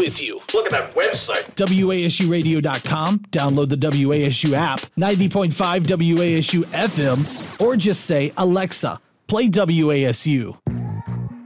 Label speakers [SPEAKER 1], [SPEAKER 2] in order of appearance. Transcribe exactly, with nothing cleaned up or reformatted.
[SPEAKER 1] with you. Look at that website.
[SPEAKER 2] W A S U radio dot com. Download the W A S U app, ninety point five W A S U F M, or just say, Alexa, play W A S U.